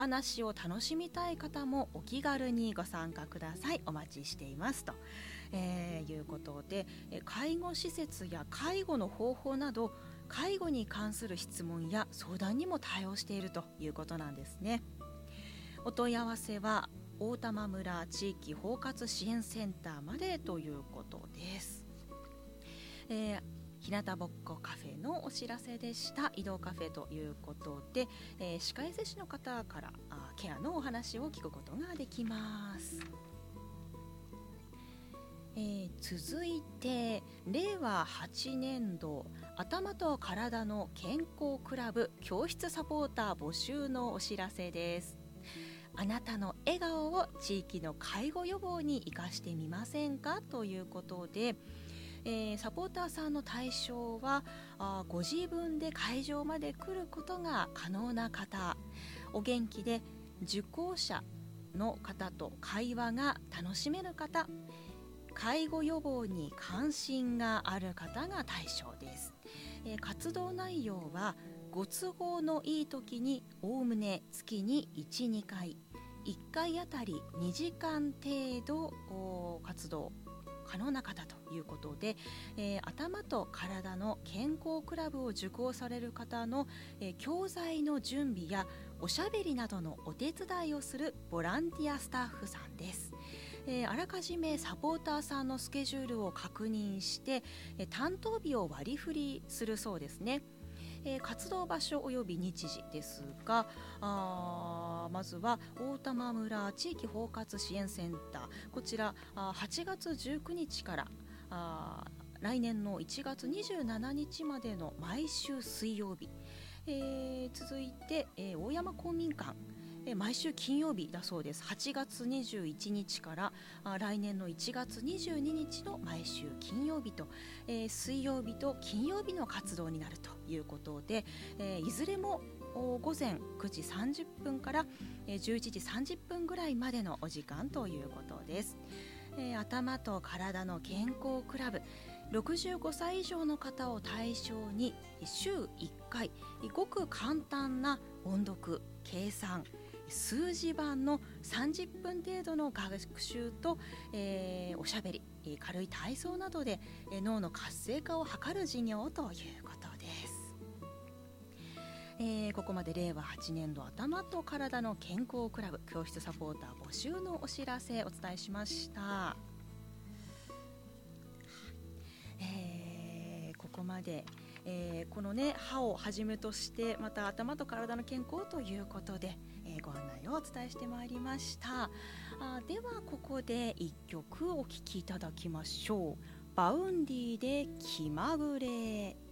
話を楽しみたい方もお気軽にご参加ください。お待ちしていますと、いうことで、介護施設や介護の方法など介護に関する質問や相談にも対応しているということなんですね。お問い合わせは大玉村地域包括支援センターまでということです。日向ぼっこカフェのお知らせでした。移動カフェということで、歯科衛生士の方からケアのお話を聞くことができます。続いて令和8年度頭と体の健康クラブ教室サポーター募集のお知らせです。あなたの笑顔を地域の介護予防に生かしてみませんかということで、サポーターさんの対象はご自分で会場まで来ることが可能な方、お元気で受講者の方と会話が楽しめる方、介護予防に関心がある方が対象です。活動内容はご都合のいい時におおむね月に 1,2 回1回あたり2時間程度活動可能な方ということで、頭と体の健康クラブを受講される方の、教材の準備やおしゃべりなどのお手伝いをするボランティアスタッフさんです。あらかじめサポーターさんのスケジュールを確認して、担当日を割り振りするそうですね。活動場所および日時ですが、まずは大玉村地域包括支援センター、こちら8月19日から来年の1月27日までの毎週水曜日、続いて、大山公民館、毎週金曜日だそうです。8月21日から来年の1月22日の毎週金曜日と、水曜日と金曜日の活動になるということで、いずれも午前9時30分から11時30分ぐらいまでのお時間ということです。頭と体の健康クラブ、65歳以上の方を対象に週1回ごく簡単な音読、計算、数字版の30分程度の学習と、おしゃべり、軽い体操などで脳の活性化を図る授業ということです。ここまで令和8年度頭と体の健康クラブ教室サポーター募集のお知らせお伝えしました。ここまで、このね歯をはじめとしてまた頭と体の健康ということで、ご案内をお伝えしてまいりました。ではここで1曲お聴きいただきましょう。バウンディで気まぐれ。